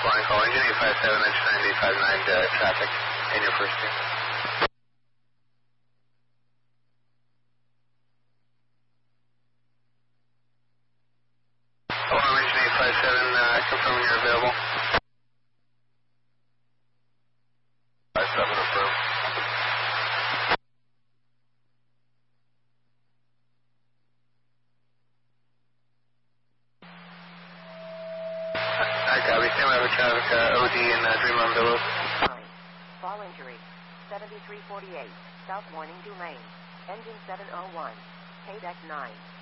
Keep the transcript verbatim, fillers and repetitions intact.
flying call. Engine eight five seven, engine nine eight five nine, uh, traffic in your first two. Alarm engine eight five seven, uh, confirming you're available. five seven approved. I copy. Stand by for traffic, uh, O D and uh, Dreamland Billows. Fall injury, seventy-three forty-eight, South Morning Dew Lane, engine seven oh one, K D E C nine.